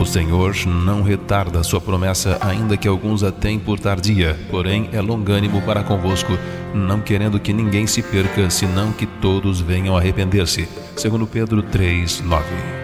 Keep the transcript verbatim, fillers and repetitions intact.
O Senhor não retarda sua promessa, ainda que alguns a tenham por tardia, porém é longânimo para convosco, não querendo que ninguém se perca, senão que todos venham a arrepender-se. Segundo Pedro três, nove.